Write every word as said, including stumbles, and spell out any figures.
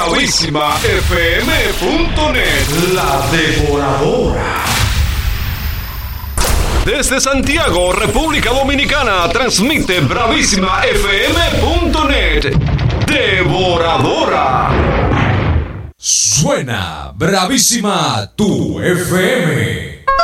bravísima f m punto net, la devoradora. Desde Santiago, República Dominicana, transmite bravísima f m punto net, devoradora. Suena Bravísima tu F M.